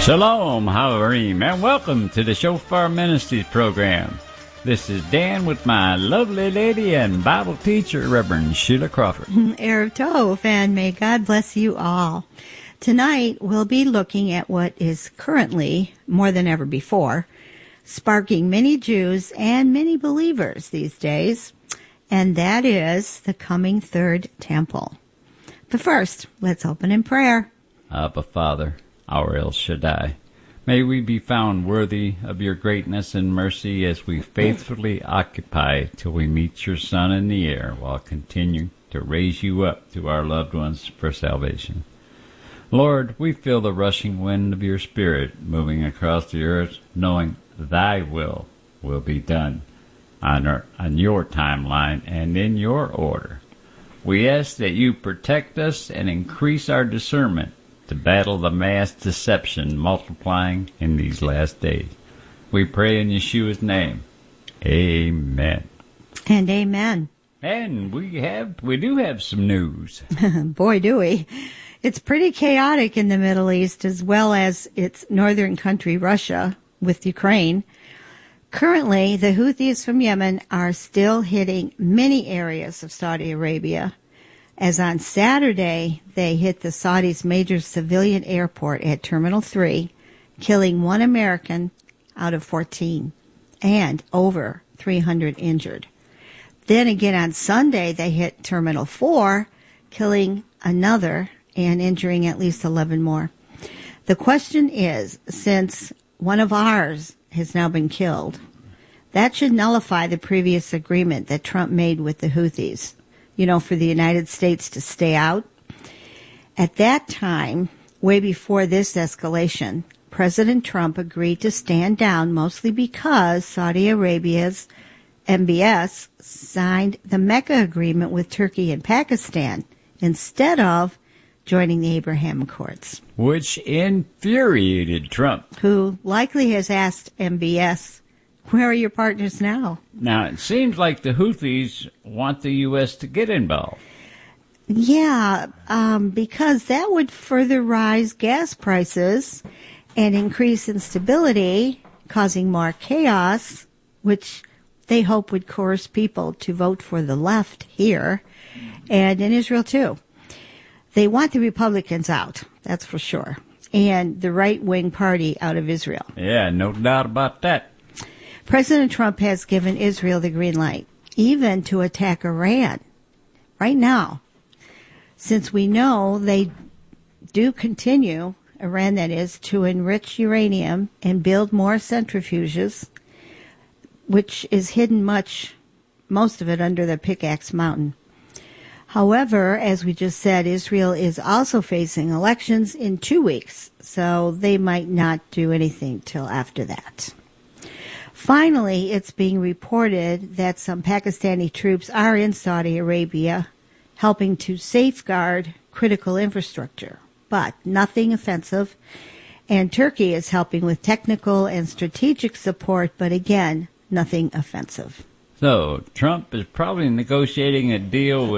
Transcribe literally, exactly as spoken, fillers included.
Shalom, Havarim, and welcome to the Shofar Ministries program. This is Dan with my lovely lady and Bible teacher, Reverend Sheila Crawford. Erev Tov, and may God bless you all. Tonight, we'll be looking at what is currently, more than ever before, sparking many Jews and many believers these days, and that is the coming Third Temple. But first, let's open in prayer. Abba, Father, our El Shaddai, may we be found worthy of your greatness and mercy as we faithfully occupy till we meet your Son in the air, while continuing to raise you up to our loved ones for salvation. Lord, we feel the rushing wind of your Spirit moving across the earth, knowing thy will will be done on, our, on your timeline and in your order. We ask that you protect us and increase our discernment to battle the mass deception multiplying in these last days. We pray in Yeshua's name. Amen. And amen. And we have, we do have some news. Boy, do we. It's pretty chaotic in the Middle East, as well as its northern country, Russia, with Ukraine. Currently, the Houthis from Yemen are still hitting many areas of Saudi Arabia, as on Saturday, they hit the Saudis' major civilian airport at Terminal three, killing one American out of fourteen, and over three hundred injured. Then again on Sunday, they hit Terminal four, killing another and injuring at least eleven more. The question is, since one of ours has now been killed, that should nullify the previous agreement that Trump made with the Houthis, you know, for the United States to stay out. At that time, way before this escalation, President Trump agreed to stand down, mostly because Saudi Arabia's M B S signed the Mecca Agreement with Turkey and Pakistan instead of joining the Abraham Accords. Which infuriated Trump, who likely has asked M B S, where are your partners now? Now, it seems like the Houthis want the U S to get involved. Yeah, um, because that would further rise gas prices and increase instability, causing more chaos, which they hope would coerce people to vote for the left here and in Israel, too. They want the Republicans out, that's for sure, and the right-wing party out of Israel. Yeah, no doubt about that. President Trump has given Israel the green light, even to attack Iran right now, since we know they do continue, Iran that is, to enrich uranium and build more centrifuges, which is hidden much, most of it under the Pickaxe Mountain. However, as we just said, Israel is also facing elections in two weeks, so they might not do anything till after that. Finally, it's being reported that some Pakistani troops are in Saudi Arabia helping to safeguard critical infrastructure, but nothing offensive. And Turkey is helping with technical and strategic support, but again, nothing offensive. So, Trump is probably negotiating a deal with